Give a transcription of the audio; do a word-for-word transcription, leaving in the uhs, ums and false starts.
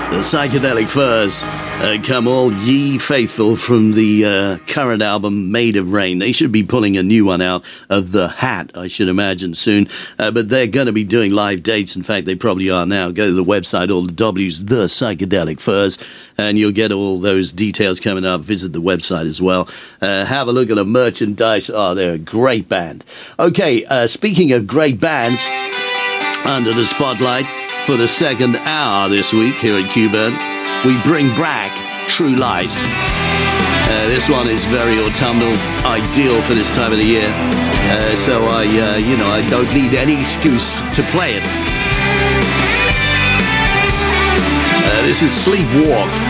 The Psychedelic Furs. Uh, come all ye faithful from the uh, current album Made of Rain. They should be pulling a new one out of the hat, I should imagine, soon. Uh, but they're going to be doing live dates. In fact, they probably are now. Go to the website, all the W's, The Psychedelic Furs, and you'll get all those details coming up. Visit the website as well. Uh, have a look at the merchandise. Oh, they're a great band. Okay, uh, speaking of great bands, under the spotlight for the second hour this week here at Q-Burn, we bring back True Lies. Uh, this one is very autumnal, ideal for this time of the year. Uh, so I, uh, you know, I don't need any excuse to play it. Uh, this is Sleepwalk.